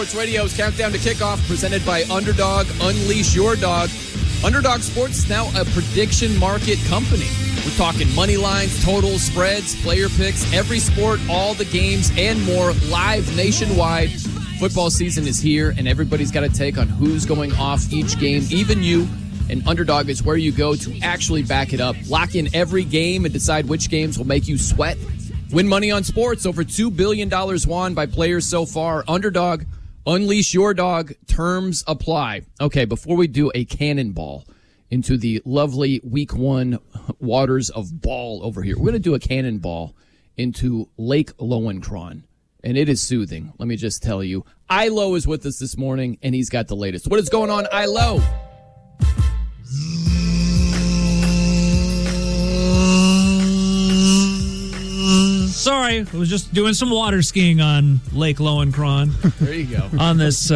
Sports Radio's Countdown to Kickoff, presented by Underdog. Unleash your dog. Underdog Sports is now a prediction market company. We're talking money lines, totals, spreads, player picks, every sport, all the games, and more live nationwide. Football season is here, and everybody's got a take on who's going off each game, even you. And Underdog is where you go to actually back it up. Lock in every game and decide which games will make you sweat. Win money on sports. Over $2 billion won by players so far. Underdog. Unleash your dog. Terms apply. Okay, before we do a cannonball into the lovely week one waters of ball over here, we're going to do a cannonball into Lake Lowenkron, and it is soothing. Let me just tell you. Ilo is with us this morning, and he's got the latest. What is going on, Ilo? Sorry, I was just doing some water skiing on Lake Lowenkron. There you go. on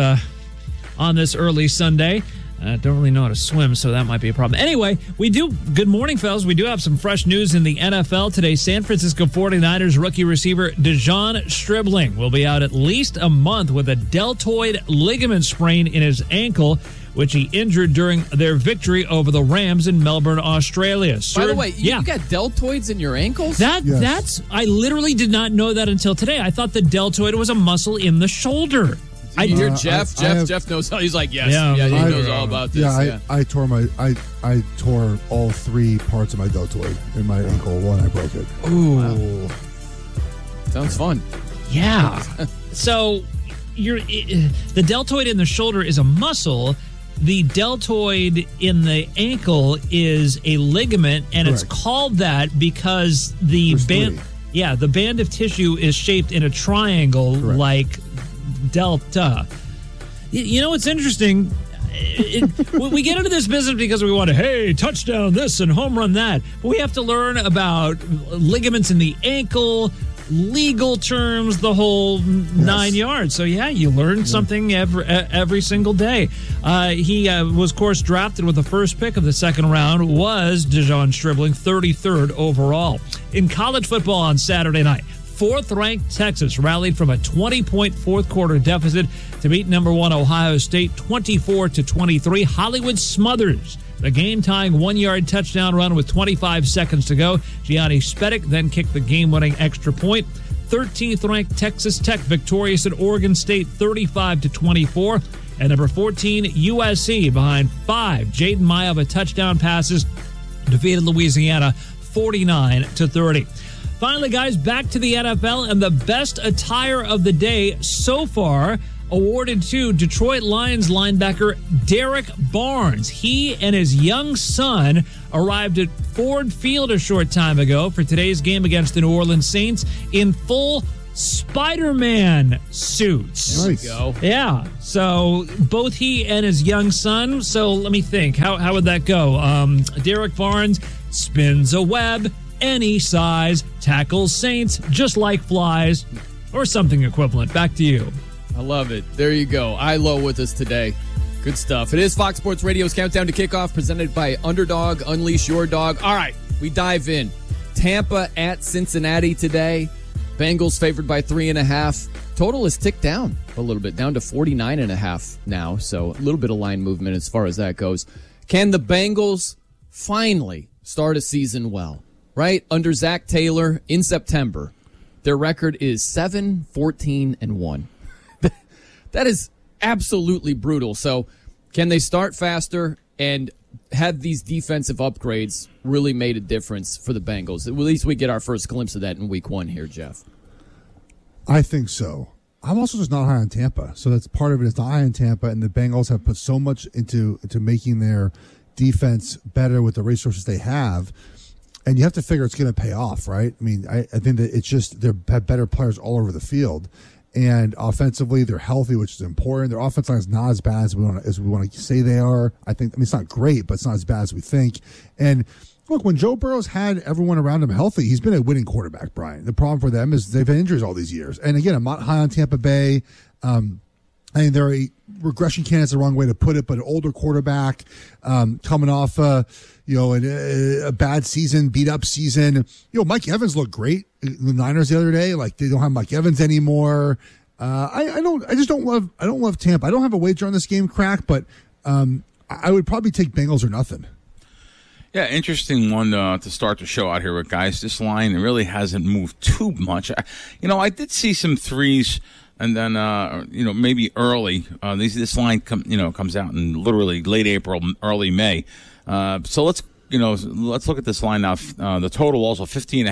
this early Sunday. Don't really know how to swim, so that might be a problem. Anyway, good morning, fellas. We do have some fresh news in the NFL today. San Francisco 49ers rookie receiver Dejon Stribling will be out at least a month with a deltoid ligament sprain in his ankle, which he injured during their victory over the Rams in Melbourne, Australia. By the way, you got deltoids in your ankles? I literally did not know that until today. I thought the deltoid was a muscle in the shoulder. Jeff knows. He's like, yes, he knows all about this. I tore all three parts of my deltoid in my ankle when I broke it. Ooh, wow. Sounds fun. Yeah. So the deltoid in the shoulder is a muscle. The deltoid in the ankle is a ligament, and Correct. It's called that because the band of tissue is shaped in a triangle. Correct. Like delta. You know what's interesting? We get into this business because we want to, touchdown this and home run that. But we have to learn about ligaments in the ankle, legal terms, the whole 9 yards. So, you learn something every single day. He was, of course, drafted with the first pick of the second round, was Dejon Stribling, 33rd overall. In college football on Saturday night, fourth-ranked Texas rallied from a 20-point fourth-quarter deficit to beat number one Ohio State 24-23. Hollywood smothers the game-tying 1-yard touchdown run with 25 seconds to go. Gianni Spedic then kicked the game-winning extra point. 13th-ranked Texas Tech victorious at Oregon State 35-24. And number 14 USC behind 5 Jaden Maiava touchdown passes defeated Louisiana 49-30. Finally, guys, back to the NFL, and the best attire of the day so far awarded to Detroit Lions linebacker Derek Barnes. He and his young son arrived at Ford Field a short time ago for today's game against the New Orleans Saints in full Spider-Man suits. Nice. There we go. Yeah, so both he and his young son. So let me think. How would that go? Derek Barnes spins a web any size, tackles Saints just like flies, or something equivalent. Back to you. I love it. There you go. Ilo with us today. Good stuff. It is Fox Sports Radio's Countdown to Kickoff, presented by Underdog. Unleash your dog. All right, we dive in. Tampa at Cincinnati today. Bengals favored by 3.5. Total has ticked down a little bit, down to 49.5 now. So a little bit of line movement as far as that goes. Can the Bengals finally start a season well? Right? Under Zach Taylor in September, their record is 7-14-1. That is absolutely brutal. So can they start faster, and have these defensive upgrades really made a difference for the Bengals? At least we get our first glimpse of that in week one here, Jeff. I think so. I'm also just not high on Tampa. So that's part of it. It's not high on Tampa, and the Bengals have put so much into making their defense better with the resources they have. And you have to figure it's going to pay off, right? I mean, I think that it's just they have better players all over the field. And offensively, they're healthy, which is important. Their offense line is not as bad as we want to say they are. I mean, it's not great, but it's not as bad as we think. And look, when Joe Burrow's had everyone around him healthy, he's been a winning quarterback, Brian. The problem for them is they've had injuries all these years. And again, I'm not high on Tampa Bay. I mean, they're a regression candidate, the wrong way to put it, but an older quarterback coming off a bad season, beat up season. Mike Evans looked great. The Niners the other day, like they don't have Mike Evans anymore. I don't love Tampa. I don't have a wager on this game, Crack, but I would probably take Bengals or nothing. Yeah, interesting one to start the show out here with, guys. This line really hasn't moved too much. I did see some threes, and then maybe early. This line comes out in literally late April, early May. So let's look at this line now. The total also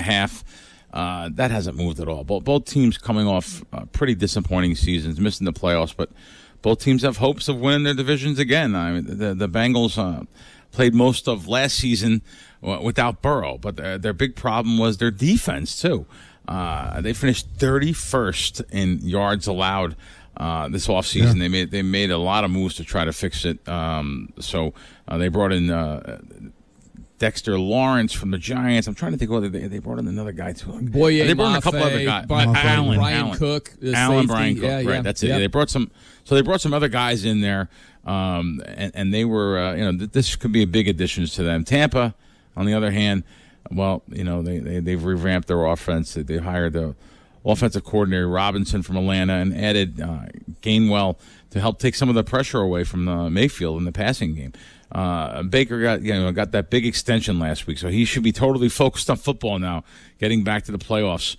50.5. That hasn't moved at all. Both teams coming off pretty disappointing seasons, missing the playoffs, but both teams have hopes of winning their divisions again. I mean, the Bengals played most of last season without Burrow, but their big problem was their defense too. They finished 31st in yards allowed this offseason. Yeah. They made a lot of moves to try to fix it. So they brought in Dexter Lawrence from the Giants. I'm trying to think whether they brought in another guy too. Boye, they brought in a couple other guys. Brian Cook, Brian Cook. Yeah, right, yeah, that's it. yeah. They brought some other guys in there, and they were this could be a big additions to them. Tampa, on the other hand, well, they've revamped their offense. They hired the offensive coordinator Robinson from Atlanta and added Gainwell to help take some of the pressure away from Mayfield in the passing game. Baker got that big extension last week, so he should be totally focused on football now, getting back to the playoffs.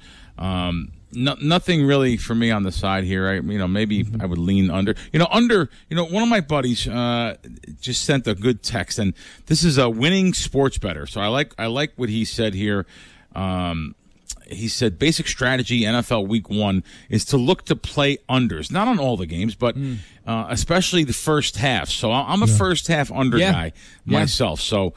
Nothing really for me on the side here. Maybe I would lean under. One of my buddies just sent a good text, and this is a winning sports bettor. So I like what he said here. He said basic strategy NFL Week 1 is to look to play unders, not on all the games, but especially the first half. So I'm a first half under guy myself. So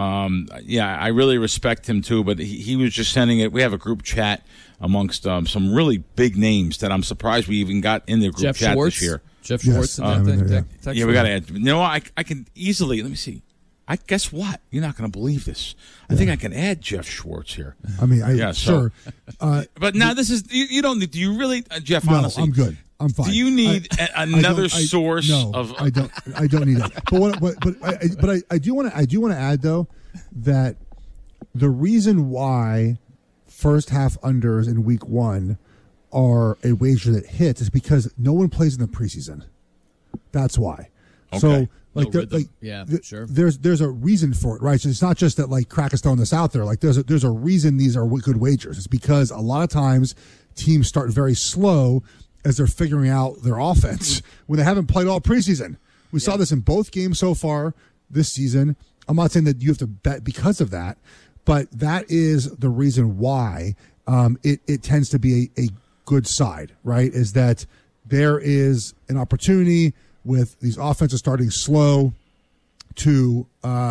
I really respect him too. But he was just sending it. We have a group chat amongst some really big names that I'm surprised we even got in the group chat this year. Jeff Schwartz. We got to add. I can easily. Let me see. Guess what? You're not going to believe this. I think I can add Jeff Schwartz here. I mean, sure. But now this is you don't. Do you really, Jeff? No, honestly, I'm good. I'm fine. Do you need another source? No, of? I don't. I don't need that. But I do want to add though that the reason why first half unders in Week 1 are a wager that hits is because no one plays in the preseason. That's why. Okay. So sure. There's a reason for it, right? So it's not just that Crack is throwing this out there. There's a reason these are good wagers. It's because a lot of times teams start very slow as they're figuring out their offense when they haven't played all preseason. We saw this in both games so far this season. I'm not saying that you have to bet because of that, but that is the reason why it tends to be a good side, right? Is that there is an opportunity with these offenses starting slow to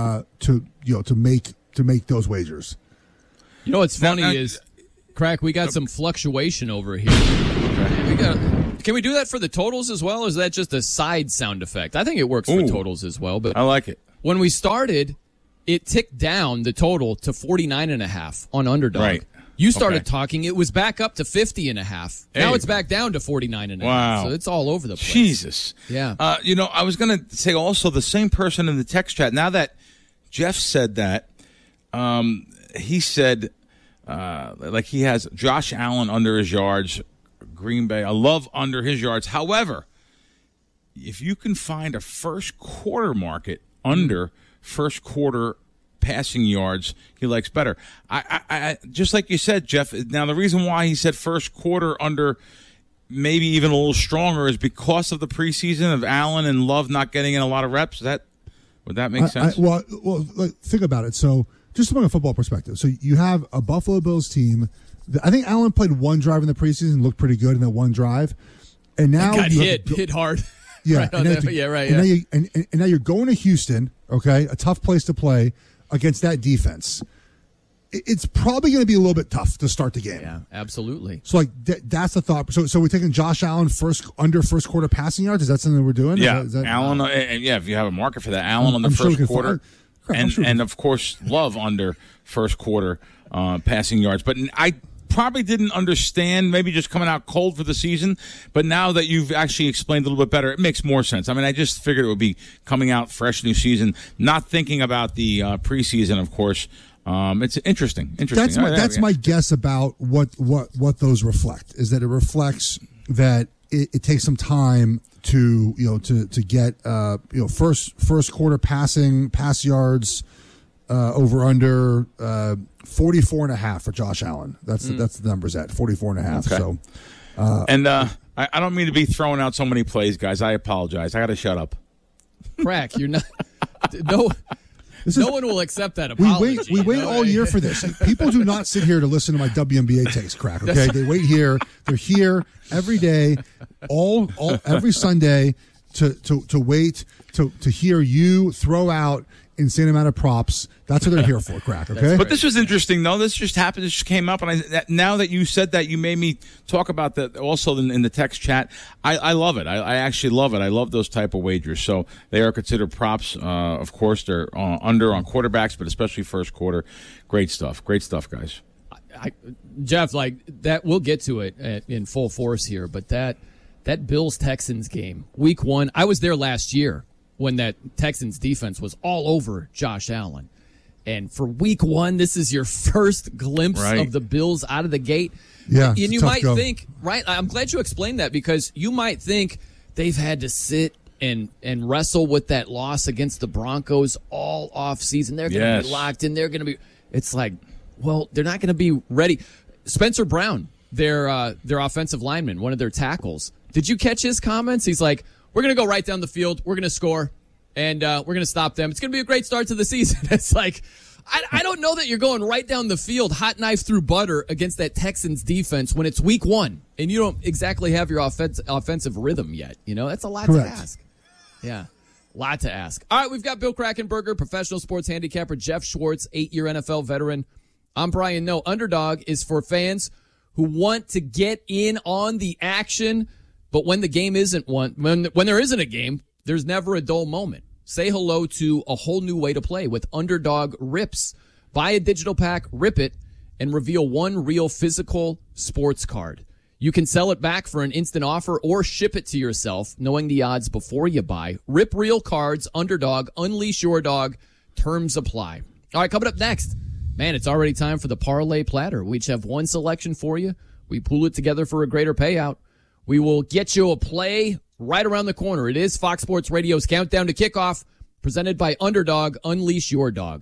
make those wagers. What's funny is, Crack, we got some fluctuation over here. Can we do that for the totals as well, or is that just a side sound effect? I think it works for totals as well. But I like it. When we started, it ticked down the total to 49.5 on Underdog. Right. You started talking, it was back up to 50.5. Now it's back down to 49.5. Wow. So it's all over the place. Jesus. Yeah. I was going to say also the same person in the text chat. Now that Jeff said that, he said, he has Josh Allen under his yards, Green Bay. I love under his yards. However, if you can find a first quarter market under first quarter passing yards, he likes better. I just like you said, Jeff. Now the reason why he said first quarter under, maybe even a little stronger, is because of the preseason of Allen and Love not getting in a lot of reps. Would that make sense? Well, think about it. So just from a football perspective, so you have a Buffalo Bills team. I think Allen played one drive in the preseason and looked pretty good in that one drive, and now got hit hard. Yeah, right. And now you're going to Houston. Okay, a tough place to play against that defense. It's probably going to be a little bit tough to start the game. Yeah, absolutely. So that's the thought. So we're taking Josh Allen under first quarter passing yards. Is that something we're doing? Yeah, is that, Allen. If you have a market for that, Allen on the first quarter, and of course Love under first quarter passing yards. But I probably didn't understand, maybe just coming out cold for the season, but now that you've actually explained a little bit better, it makes more sense. I mean, I just figured it would be coming out fresh new season, not thinking about the preseason, of course. It's interesting. That's my guess about what those reflect, is that it reflects that it takes some time to get first quarter pass yards over under 44.5 for Josh Allen. That's the numbers at 44.5. Okay. So I don't mean to be throwing out so many plays, guys. I apologize. I got to shut up. Crack, you're not. No one will accept that apology. We wait all year for this. People do not sit here to listen to my WNBA takes, Crack. Okay, they wait here. They're here every day, every Sunday to wait to hear you throw out insane amount of props. That's what they're here for, Crack. Okay. But this was interesting, though. This just happened. This just came up, and now that you said that, you made me talk about that also in the text chat. I love it. I actually love it. I love those type of wagers. So they are considered props. Of course, they're under on quarterbacks, but especially first quarter. Great stuff. Great stuff, guys. Jeff, like that, we'll get to it in full force here. But that Bills-Texans game, week 1, I was there last year when that Texans defense was all over Josh Allen. And for week 1, this is your first glimpse of the Bills out of the gate. Yeah, and you might think, right, I'm glad you explained that, because you might think they've had to sit and wrestle with that loss against the Broncos all off season. They're going to be locked in. They're going to be, it's like, well, they're not going to be ready. Spencer Brown, their offensive lineman, one of their tackles. Did you catch his comments? He's like, we're going to go right down the field. We're going to score, and we're going to stop them. It's going to be a great start to the season. It's like, I don't know that you're going right down the field, hot knife through butter against that Texans defense when it's week 1, and you don't exactly have your offensive rhythm yet. That's a lot to ask. Yeah, lot to ask. All right, we've got Bill Krackomberger, professional sports handicapper, Jeff Schwartz, 8-year NFL veteran. I'm Brian Noe. Underdog is for fans who want to get in on the action. But when the game isn't one, when there isn't a game, there's never a dull moment. Say hello to a whole new way to play with Underdog Rips. Buy a digital pack, rip it, and reveal one real physical sports card. You can sell it back for an instant offer or ship it to yourself, knowing the odds before you buy. Rip real cards, Underdog, unleash your dog. Terms apply. All right, coming up next. Man, it's already time for the Parlay Platter. We each have one selection for you. We pool it together for a greater payout. We will get you a play right around the corner. It is Fox Sports Radio's Countdown to Kickoff, presented by Underdog. Unleash your dog.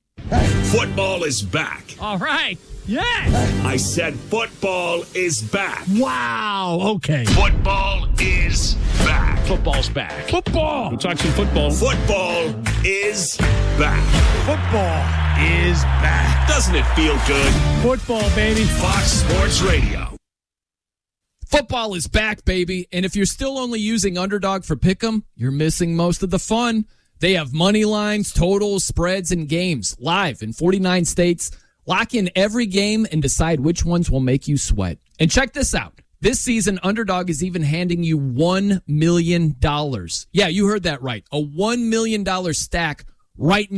Football is back. All right. Yeah. I said football is back. Wow. Okay. Football is back. Football's back. Football. We'll talk some football. Football is back. Football is back. Doesn't it feel good? Football, baby. Fox Sports Radio. Football is back, baby. And if you're still only using Underdog for Pick'em, you're missing most of the fun. They have money lines, totals, spreads, and games live in 49 states. Lock in every game and decide which ones will make you sweat. And check this out. This season, Underdog is even handing you $1 million. Yeah, you heard that right. A $1 million stack right in